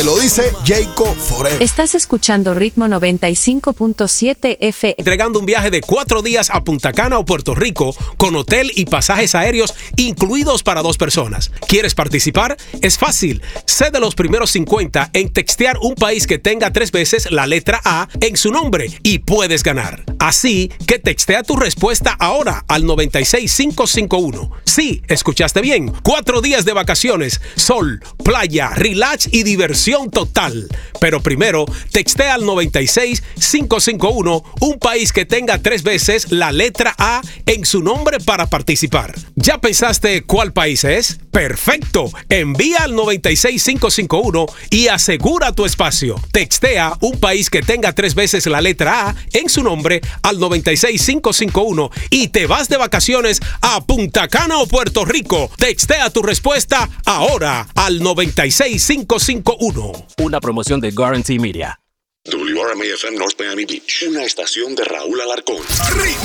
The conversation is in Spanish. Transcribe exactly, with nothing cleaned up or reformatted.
Lo dice Jacob Forever. Estás escuchando Ritmo noventa y cinco punto siete F M. Entregando un viaje de cuatro días a Punta Cana o Puerto Rico con hotel y pasajes aéreos incluidos para dos personas. ¿Quieres participar? Es fácil. Sé de los primeros cincuenta en textear un país que tenga tres veces la letra A en su nombre y puedes ganar. Así que textea tu respuesta ahora al noventa y seis cinco cinco uno. Sí, escuchaste bien. Cuatro días de vacaciones, sol, playa, relax y diversión total. Pero primero, textea al noventa y seis cinco cinco uno un país que tenga tres veces la letra A en su nombre para participar. ¿Ya pensaste cuál país es? ¡Perfecto! Envía al noventa y seis cinco cinco uno y asegura tu espacio. Textea un país que tenga tres veces la letra A en su nombre al noventa y seis cinco cinco uno y te vas de vacaciones a Punta Cana o Puerto Rico. Textea tu respuesta ahora al noventa y seis cinco cinco uno. Una promoción de Guarantee Media. W R M A F M North Miami Beach, una estación de Raúl Alarcón.